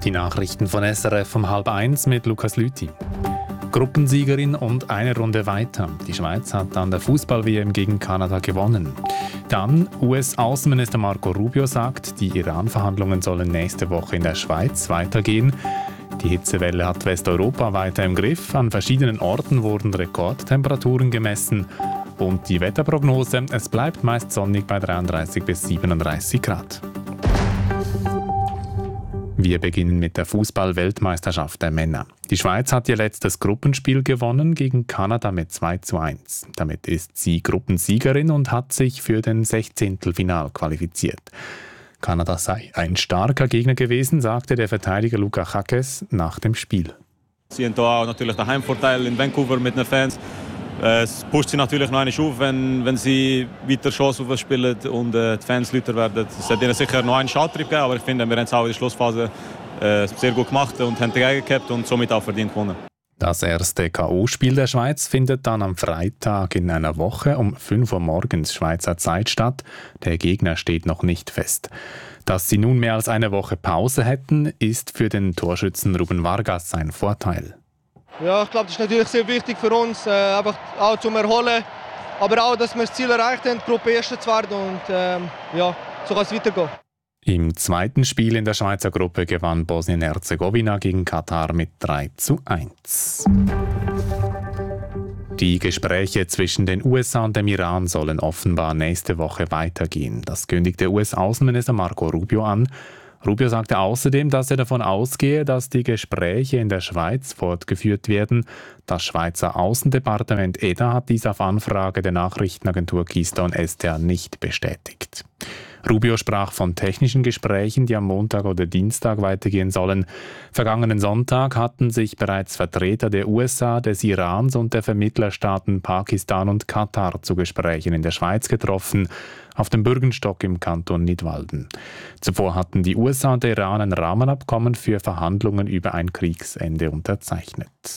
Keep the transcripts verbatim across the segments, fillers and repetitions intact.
Die Nachrichten von S R F um halb eins mit Lukas Lüthi. Gruppensiegerin und eine Runde weiter. Die Schweiz hat an der Fußball-W M gegen Kanada gewonnen. Dann U S-Außenminister Marco Rubio sagt, die Iran-Verhandlungen sollen nächste Woche in der Schweiz weitergehen. Die Hitzewelle hat Westeuropa weiter im Griff. An verschiedenen Orten wurden Rekordtemperaturen gemessen. Und die Wetterprognose, es bleibt meist sonnig bei dreiunddreißig bis siebenunddreißig Grad. Wir beginnen mit der Fußball-Weltmeisterschaft der Männer. Die Schweiz hat ihr letztes Gruppenspiel gewonnen gegen Kanada mit zwei zu eins. Damit ist sie Gruppensiegerin und hat sich für den Sechzehntelfinal qualifiziert. Kanada sei ein starker Gegner gewesen, sagte der Verteidiger Luka Chaques nach dem Spiel. Sie haben hier auch natürlich den Heimvorteil in Vancouver mit den Fans. Es pusht sie natürlich noch einmal auf, wenn, wenn sie weiter Chancen aufspielen und äh, die Fans lauter werden. Es hat ihnen sicher noch einen Schalttrieb gegeben, aber ich finde, wir haben es auch in der Schlussphase äh, sehr gut gemacht und haben dagegen gehabt und somit auch verdient gewonnen. Das erste K O-Spiel der Schweiz findet dann am Freitag in einer Woche um fünf Uhr morgens Schweizer Zeit statt. Der Gegner steht noch nicht fest. Dass sie nun mehr als eine Woche Pause hätten, ist für den Torschützen Ruben Vargas ein Vorteil. Ja, ich glaube, das ist natürlich sehr wichtig für uns, äh, einfach auch zum Erholen, aber auch, dass wir das Ziel erreicht haben, Gruppe Erste zu werden und ähm, ja, so kann es weitergehen. Im zweiten Spiel in der Schweizer Gruppe gewann Bosnien-Herzegowina gegen Katar mit drei zu eins. Die Gespräche zwischen den U S A und dem Iran sollen offenbar nächste Woche weitergehen. Das kündigte U S-Außenminister Marco Rubio an. Rubio sagte außerdem, dass er davon ausgehe, dass die Gespräche in der Schweiz fortgeführt werden. Das Schweizer Außendepartement E D A hat dies auf Anfrage der Nachrichtenagentur Keystone S T A nicht bestätigt. Rubio sprach von technischen Gesprächen, die am Montag oder Dienstag weitergehen sollen. Vergangenen Sonntag hatten sich bereits Vertreter der U S A, des Irans und der Vermittlerstaaten Pakistan und Katar zu Gesprächen in der Schweiz getroffen, auf dem Bürgenstock im Kanton Nidwalden. Zuvor hatten die U S A und der Iran ein Rahmenabkommen für Verhandlungen über ein Kriegsende unterzeichnet.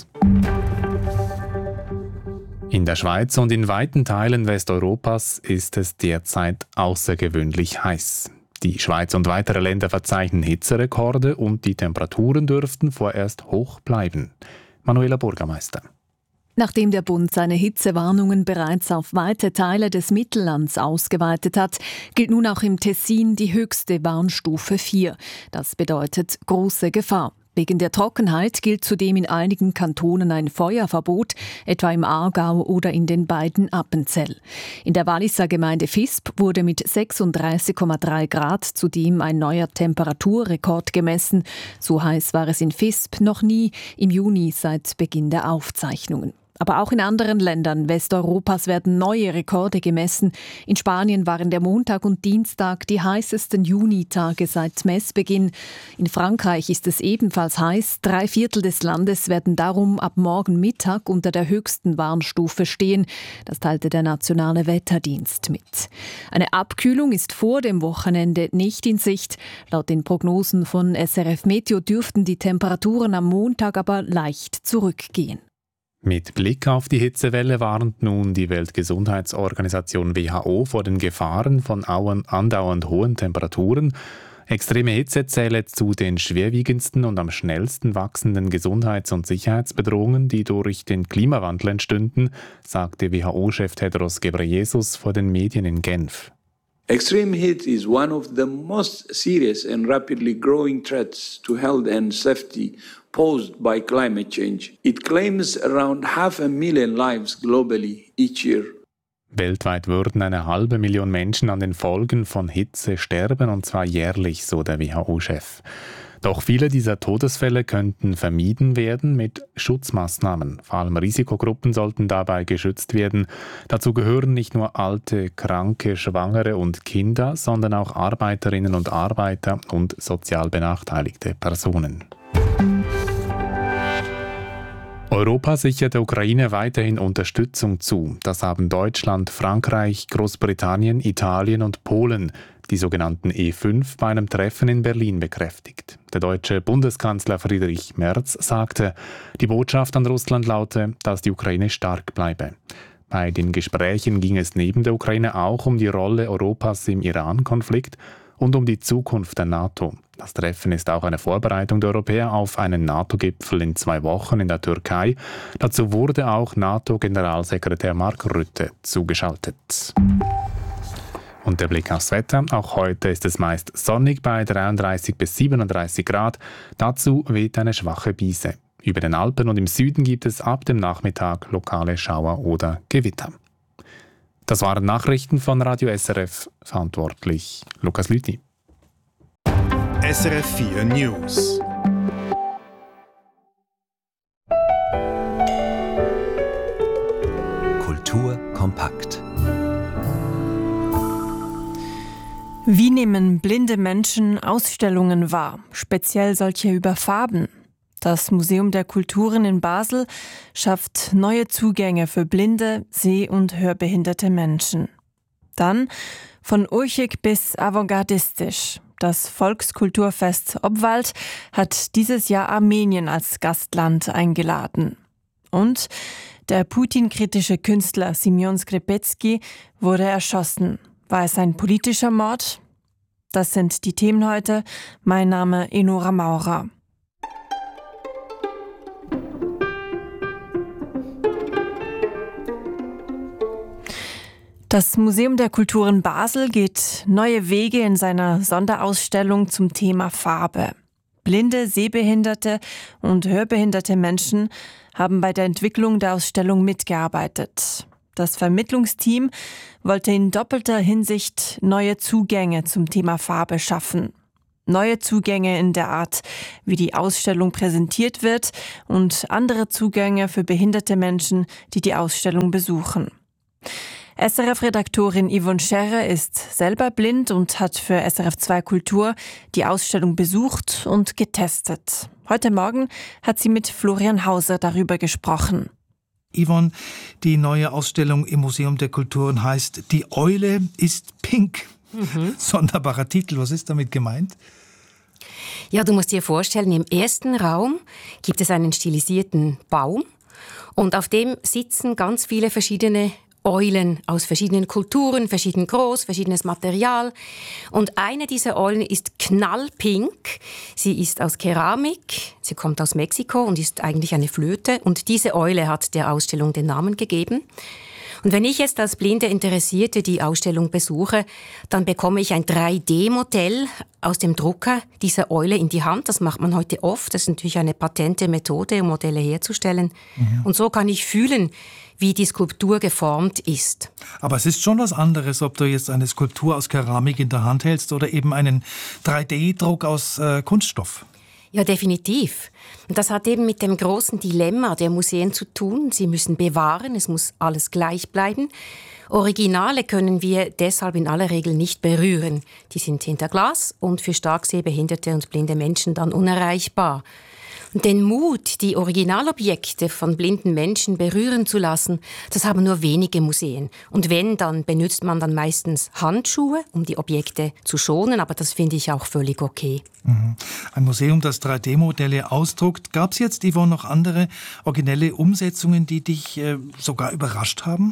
In der Schweiz und in weiten Teilen Westeuropas ist es derzeit außergewöhnlich heiß. Die Schweiz und weitere Länder verzeichnen Hitzerekorde und die Temperaturen dürften vorerst hoch bleiben. Manuela Bürgermeister. Nachdem der Bund seine Hitzewarnungen bereits auf weite Teile des Mittellands ausgeweitet hat, gilt nun auch im Tessin die höchste Warnstufe vier. Das bedeutet große Gefahr. Wegen der Trockenheit gilt zudem in einigen Kantonen ein Feuerverbot, etwa im Aargau oder in den beiden Appenzell. In der Walliser Gemeinde Visp wurde mit sechsunddreißig Komma drei Grad zudem ein neuer Temperaturrekord gemessen. So heiß war es in Visp noch nie im Juni seit Beginn der Aufzeichnungen. Aber auch in anderen Ländern Westeuropas werden neue Rekorde gemessen. In Spanien waren der Montag und Dienstag die heißesten Junitage seit Messbeginn. In Frankreich ist es ebenfalls heiß. Drei Viertel des Landes werden darum ab morgen Mittag unter der höchsten Warnstufe stehen. Das teilte der Nationale Wetterdienst mit. Eine Abkühlung ist vor dem Wochenende nicht in Sicht. Laut den Prognosen von S R F Meteo dürften die Temperaturen am Montag aber leicht zurückgehen. Mit Blick auf die Hitzewelle warnt nun die Weltgesundheitsorganisation W H O vor den Gefahren von andauernd hohen Temperaturen. Extreme Hitze zähle zu den schwerwiegendsten und am schnellsten wachsenden Gesundheits- und Sicherheitsbedrohungen, die durch den Klimawandel entstünden, sagte W H O-Chef Tedros Ghebreyesus vor den Medien in Genf. Extreme heat is one of the most serious and rapidly growing threats to health and safety posed by climate change. It claims around half a million lives globally each year. Weltweit würden eine halbe Million Menschen an den Folgen von Hitze sterben, und zwar jährlich, so der W H O-Chef. Doch viele dieser Todesfälle könnten vermieden werden mit Schutzmaßnahmen. Vor allem Risikogruppen sollten dabei geschützt werden. Dazu gehören nicht nur alte, kranke, Schwangere und Kinder, sondern auch Arbeiterinnen und Arbeiter und sozial benachteiligte Personen. Europa sichert der Ukraine weiterhin Unterstützung zu. Das haben Deutschland, Frankreich, Großbritannien, Italien und Polen, die sogenannten E fünf, bei einem Treffen in Berlin bekräftigt. Der deutsche Bundeskanzler Friedrich Merz sagte, die Botschaft an Russland laute, dass die Ukraine stark bleibe. Bei den Gesprächen ging es neben der Ukraine auch um die Rolle Europas im Iran-Konflikt und um die Zukunft der NATO. Das Treffen ist auch eine Vorbereitung der Europäer auf einen NATO-Gipfel in zwei Wochen in der Türkei. Dazu wurde auch NATO-Generalsekretär Mark Rutte zugeschaltet. Und der Blick aufs Wetter. Auch heute ist es meist sonnig bei dreiunddreißig bis siebenunddreißig Grad. Dazu weht eine schwache Brise. Über den Alpen und im Süden gibt es ab dem Nachmittag lokale Schauer oder Gewitter. Das waren Nachrichten von Radio S R F. Verantwortlich Lukas Lüthi. S R F vier News. Kultur kompakt. Wie nehmen blinde Menschen Ausstellungen wahr, speziell solche über Farben? Das Museum der Kulturen in Basel schafft neue Zugänge für blinde, seh- und hörbehinderte Menschen. Dann von urchig bis avantgardistisch. Das Volkskulturfest Obwald hat dieses Jahr Armenien als Gastland eingeladen. Und der Putin-kritische Künstler Simeon Skrebetsky wurde erschossen. War es ein politischer Mord? Das sind die Themen heute. Mein Name Enora Maurer. Das Museum der Kulturen Basel geht neue Wege in seiner Sonderausstellung zum Thema Farbe. Blinde, sehbehinderte und hörbehinderte Menschen haben bei der Entwicklung der Ausstellung mitgearbeitet. Das Vermittlungsteam wollte in doppelter Hinsicht neue Zugänge zum Thema Farbe schaffen. Neue Zugänge in der Art, wie die Ausstellung präsentiert wird, und andere Zugänge für behinderte Menschen, die die Ausstellung besuchen. S R F-Redaktorin Yvonne Scherrer ist selber blind und hat für S R F zwei Kultur die Ausstellung besucht und getestet. Heute Morgen hat sie mit Florian Hauser darüber gesprochen. Yvonne, die neue Ausstellung im Museum der Kulturen heißt »Die Eule ist pink«. Mhm. Sonderbarer Titel, was ist damit gemeint? Ja, du musst dir vorstellen, im ersten Raum gibt es einen stilisierten Baum und auf dem sitzen ganz viele verschiedene Eulen aus verschiedenen Kulturen, verschieden groß, verschiedenes Material. Und eine dieser Eulen ist knallpink. Sie ist aus Keramik, sie kommt aus Mexiko und ist eigentlich eine Flöte. Und diese Eule hat der Ausstellung den Namen gegeben. Und wenn ich jetzt als blinde Interessierte die Ausstellung besuche, dann bekomme ich ein drei D Modell aus dem Drucker dieser Eule in die Hand. Das macht man heute oft. Das ist natürlich eine patente Methode, um Modelle herzustellen. Mhm. Und so kann ich fühlen, wie die Skulptur geformt ist. Aber es ist schon was anderes, ob du jetzt eine Skulptur aus Keramik in der Hand hältst oder eben einen drei D Druck aus äh, Kunststoff. Ja, definitiv. Und das hat eben mit dem großen Dilemma der Museen zu tun. Sie müssen bewahren, es muss alles gleich bleiben. Originale können wir deshalb in aller Regel nicht berühren. Die sind hinter Glas und für stark sehbehinderte und blinde Menschen dann unerreichbar. Und den Mut, die Originalobjekte von blinden Menschen berühren zu lassen, das haben nur wenige Museen. Und wenn, dann benutzt man dann meistens Handschuhe, um die Objekte zu schonen, aber das finde ich auch völlig okay. Mhm. Ein Museum, das drei D Modelle ausdruckt. Gab es jetzt, Yvonne, noch andere originelle Umsetzungen, die dich äh, sogar überrascht haben?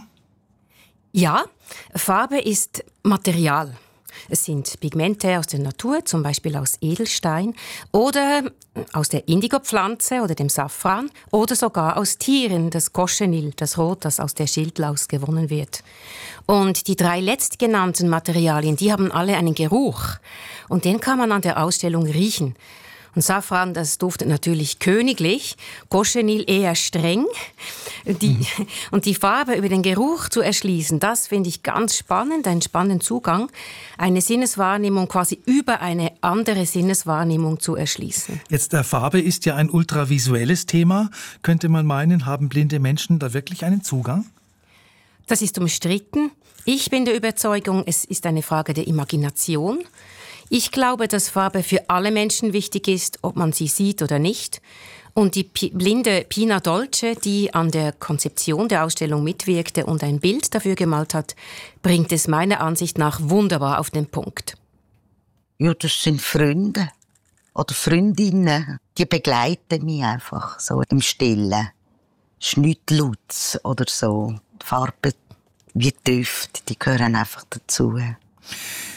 Ja, Farbe ist Material. Es sind Pigmente aus der Natur, zum Beispiel aus Edelstein oder aus der Indigopflanze oder dem Safran oder sogar aus Tieren, das Cochineal, das Rot, das aus der Schildlaus gewonnen wird. Und die drei letztgenannten Materialien, die haben alle einen Geruch und den kann man an der Ausstellung riechen. Und Safran, das duftet natürlich königlich, Cochineal eher streng. Die, mhm. Und die Farbe über den Geruch zu erschließen, das finde ich ganz spannend, einen spannenden Zugang, eine Sinneswahrnehmung quasi über eine andere Sinneswahrnehmung zu erschließen. Jetzt, der Farbe ist ja ein ultravisuelles Thema. Könnte man meinen, haben blinde Menschen da wirklich einen Zugang? Das ist umstritten. Ich bin der Überzeugung, es ist eine Frage der Imagination. Ich glaube, dass Farbe für alle Menschen wichtig ist, ob man sie sieht oder nicht. Und die P- blinde Pina Dolce, die an der Konzeption der Ausstellung mitwirkte und ein Bild dafür gemalt hat, bringt es meiner Ansicht nach wunderbar auf den Punkt. Ja, das sind Freunde oder Freundinnen, die begleiten mich einfach so im Stillen. Schnittlutz oder so, Farben wie Düfte, die gehören einfach dazu.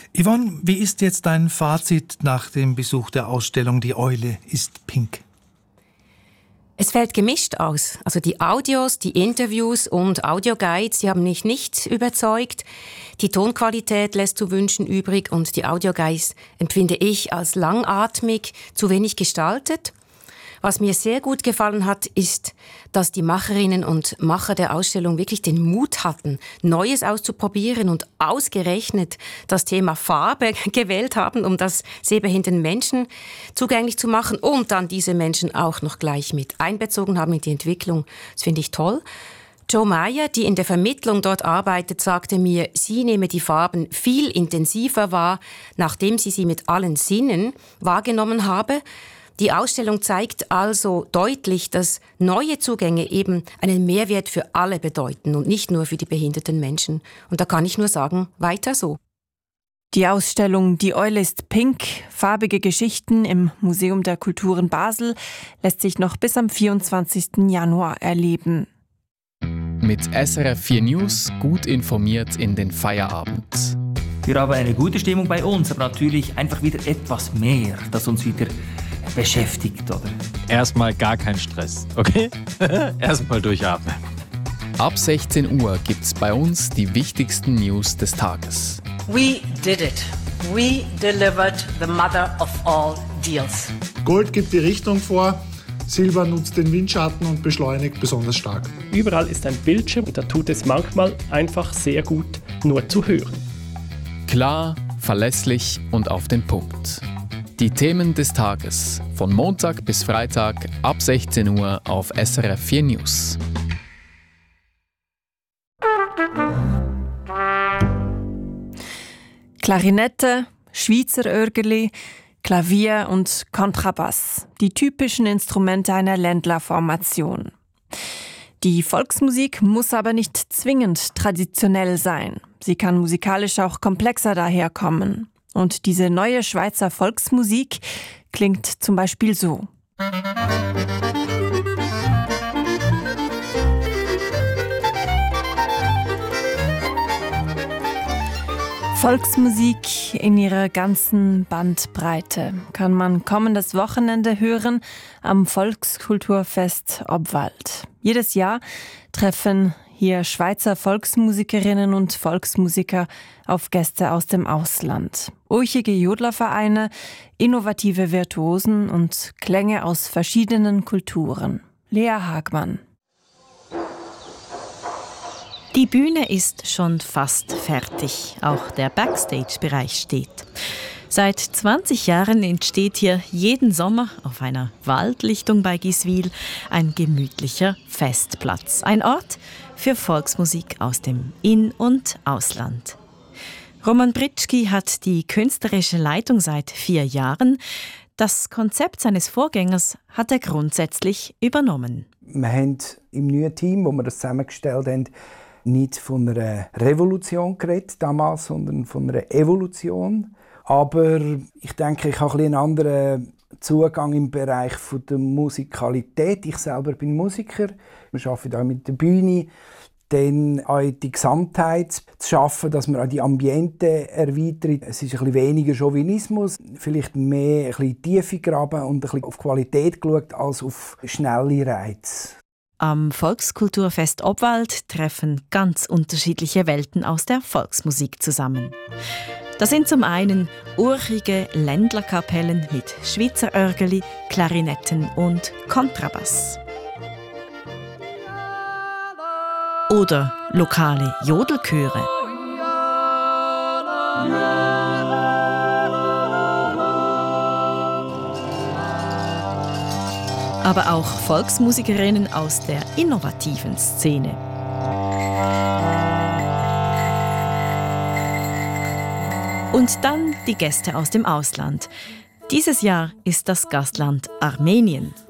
Yvonne, wie ist jetzt dein Fazit nach dem Besuch der Ausstellung Die Eule ist pink? Es fällt gemischt aus. Also die Audios, die Interviews und Audioguides, die haben mich nicht überzeugt. Die Tonqualität lässt zu wünschen übrig und die Audioguides empfinde ich als langatmig, zu wenig gestaltet. Was mir sehr gut gefallen hat, ist, dass die Macherinnen und Macher der Ausstellung wirklich den Mut hatten, Neues auszuprobieren und ausgerechnet das Thema Farbe gewählt haben, um das sehbehinderten Menschen zugänglich zu machen und dann diese Menschen auch noch gleich mit einbezogen haben in die Entwicklung. Das finde ich toll. Jo Meyer, die in der Vermittlung dort arbeitet, sagte mir, sie nehme die Farben viel intensiver wahr, nachdem sie sie mit allen Sinnen wahrgenommen habe. Die Ausstellung zeigt also deutlich, dass neue Zugänge eben einen Mehrwert für alle bedeuten und nicht nur für die behinderten Menschen. Und da kann ich nur sagen, weiter so. Die Ausstellung Die Eule ist pink, farbige Geschichten im Museum der Kulturen Basel lässt sich noch bis am vierundzwanzigsten Januar erleben. Mit S R F vier News gut informiert in den Feierabend. Wir haben eine gute Stimmung bei uns, aber natürlich einfach wieder etwas mehr, das uns wieder beschäftigt, oder? Erstmal gar kein Stress, okay? Erstmal durchatmen. Ab sechzehn Uhr gibt's bei uns die wichtigsten News des Tages. We did it. We delivered the mother of all deals. Gold gibt die Richtung vor, Silber nutzt den Windschatten und beschleunigt besonders stark. Überall ist ein Bildschirm und da tut es manchmal einfach sehr gut, nur zu hören. Klar, verlässlich und auf den Punkt. Die Themen des Tages von Montag bis Freitag ab sechzehn Uhr auf S R F vier News. Klarinette, Schweizer Örgeli, Klavier und Kontrabass. Die typischen Instrumente einer Ländlerformation. Die Volksmusik muss aber nicht zwingend traditionell sein. Sie kann musikalisch auch komplexer daherkommen. Und diese neue Schweizer Volksmusik klingt zum Beispiel so. Volksmusik in ihrer ganzen Bandbreite kann man kommendes Wochenende hören am Volkskulturfest Obwald. Jedes Jahr treffen hier Schweizer Volksmusikerinnen und Volksmusiker auf Gäste aus dem Ausland. Urchige Jodlervereine, innovative Virtuosen und Klänge aus verschiedenen Kulturen. Lea Hagmann. Die Bühne ist schon fast fertig. Auch der Backstage-Bereich steht. Seit zwanzig Jahren entsteht hier jeden Sommer auf einer Waldlichtung bei Giswil ein gemütlicher Festplatz. Ein Ort für Volksmusik aus dem In- und Ausland. Roman Britschki hat die künstlerische Leitung seit vier Jahren. Das Konzept seines Vorgängers hat er grundsätzlich übernommen. Wir haben im neuen Team, wo wir das zusammengestellt haben, nicht von einer Revolution geredet damals, sondern von einer Evolution. Aber ich denke, ich habe ein bisschen einen anderen Zugang im Bereich der Musikalität. Ich selber bin Musiker. Wir arbeiten auch mit der Bühne. Dann auch die Gesamtheit zu schaffen, dass man auch die Ambiente erweitert. Es ist ein bisschen weniger Chauvinismus, vielleicht mehr ein bisschen Tiefe graben und ein bisschen auf Qualität geschaut als auf schnelle Reize. Am Volkskulturfest Obwald treffen ganz unterschiedliche Welten aus der Volksmusik zusammen. Das sind zum einen urchige Ländlerkapellen mit Schweizer Örgeli, Klarinetten und Kontrabass. Oder lokale Jodelchöre. Aber auch Volksmusikerinnen aus der innovativen Szene. Und dann die Gäste aus dem Ausland. Dieses Jahr ist das Gastland Armenien.